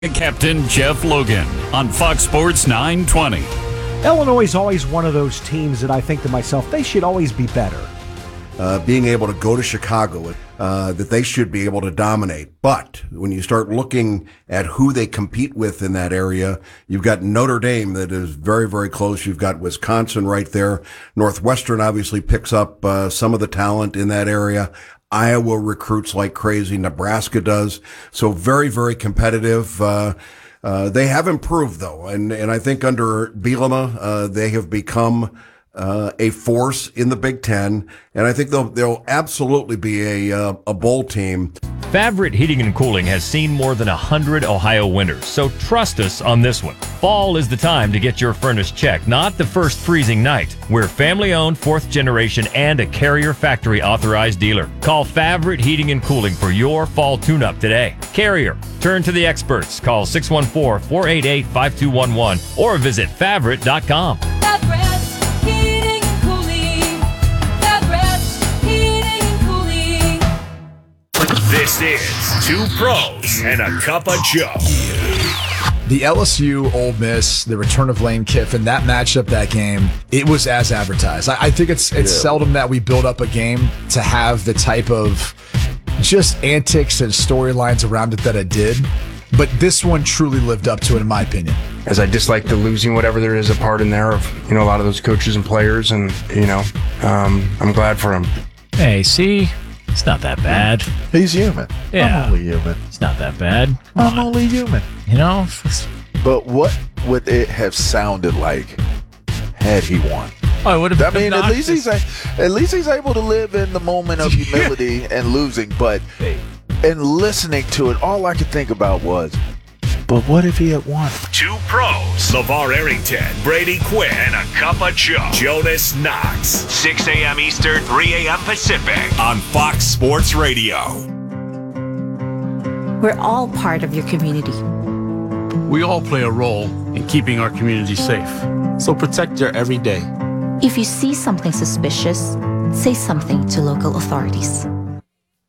Captain Jeff Logan on Fox Sports 920. Illinois is always one of those teams that I think to myself, they should always be better. Being able to go to Chicago, that they should be able to dominate. But when you start looking at who they compete with in that area, you've got Notre Dame that is very, very close. You've got Wisconsin right there. Northwestern obviously picks up some of the talent in that area. Iowa recruits like crazy. Nebraska does. So very, very competitive. They have improved though. And I think under Bielema, they have become a force in the Big Ten, and I think they'll absolutely be a bowl team. Favorite Heating and Cooling has seen more than 100 Ohio winters, so trust us on this one. Fall is the time to get your furnace checked, not the first freezing night. We're family-owned, fourth generation, and a Carrier factory authorized dealer. Call Favorite Heating and Cooling for your fall tune-up today. Carrier, turn to the experts. Call 614-488-5211 or visit Favorite.com. This is Two Pros and a Cup of Joe. The LSU Ole Miss, the return of Lane Kiffin, that matchup, that game, it was as advertised. I think it's seldom that we build up a game to have the type of just antics and storylines around it that it did. But this one truly lived up to it, in my opinion. As I dislike the losing, whatever there is a part in there of, a lot of those coaches and players, and, I'm glad for them. Hey, see? It's not that bad. He's human. Yeah. I'm only human. It's not that bad. I'm only human. But what would it have sounded like had he won? Oh, it would have been at least he's able to live in the moment of humility and losing. But in listening to it, all I could think about was, but what if he had won? Two Pros, LeVar Arrington, Brady Quinn, and a Cup of Joe. Jonas Knox, 6 a.m. Eastern, 3 a.m. Pacific on Fox Sports Radio. We're all part of your community. We all play a role in keeping our community safe. So protect your every day. If you see something suspicious, say something to local authorities.